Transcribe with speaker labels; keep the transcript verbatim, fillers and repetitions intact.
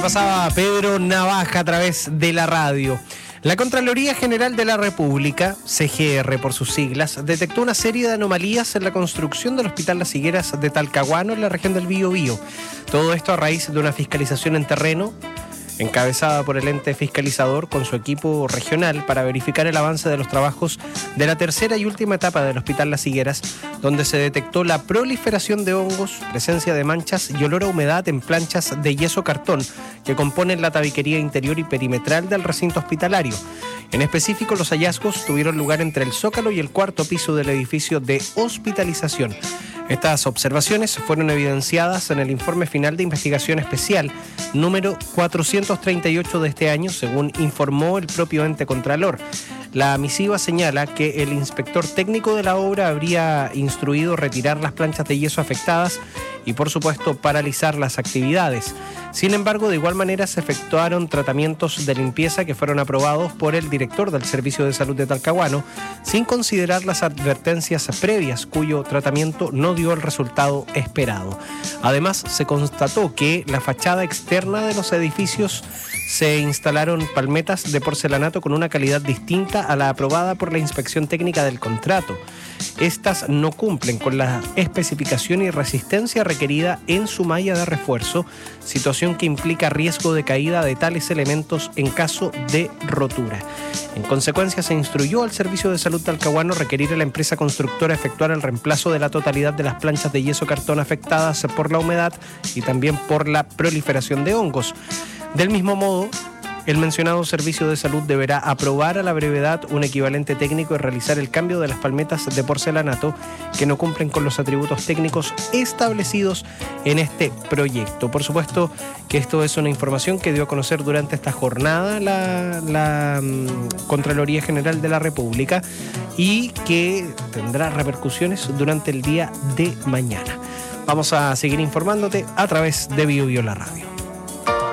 Speaker 1: pasaba Pedro Navaja a través de la radio. La Contraloría General de la República, C G R por sus siglas, detectó una serie de anomalías en la construcción del Hospital Las Higueras de Talcahuano en la región del Biobío. Todo esto a raíz de una fiscalización en terreno encabezada por el ente fiscalizador con su equipo regional para verificar el avance de los trabajos de la tercera y última etapa del Hospital Las Higueras, donde se detectó la proliferación de hongos, presencia de manchas y olor a humedad en planchas de yeso cartón que componen la tabiquería interior y perimetral del recinto hospitalario. En específico, los hallazgos tuvieron lugar entre el zócalo y el cuarto piso del edificio de hospitalización. Estas observaciones fueron evidenciadas en el informe final de investigación especial número cuatrocientos treinta y ocho de este año, según informó el propio ente contralor. La misiva señala que el inspector técnico de la obra habría instruido retirar las planchas de yeso afectadas y, por supuesto, paralizar las actividades. Sin embargo, de igual manera se efectuaron tratamientos de limpieza que fueron aprobados por el director del Servicio de Salud de Talcahuano, sin considerar las advertencias previas, cuyo tratamiento no dio el resultado esperado. Además, se constató que la fachada externa de los edificios se instalaron palmetas de porcelanato con una calidad distinta a la aprobada por la inspección técnica del contrato. Estas no cumplen con la especificación y resistencia requerida en su malla de refuerzo, situación que implica riesgo de caída de tales elementos en caso de rotura. En consecuencia, se instruyó al Servicio de Salud Talcahuano requerir a la empresa constructora efectuar el reemplazo de la totalidad de las planchas de yeso cartón afectadas por la humedad y también por la proliferación de hongos. Del mismo modo, el mencionado Servicio de Salud deberá aprobar a la brevedad un equivalente técnico y realizar el cambio de las palmetas de porcelanato que no cumplen con los atributos técnicos establecidos en este proyecto. Por supuesto que esto es una información que dio a conocer durante esta jornada la, la um, Contraloría General de la República y que tendrá repercusiones durante el día de mañana. Vamos a seguir informándote a través de Biobío la Radio.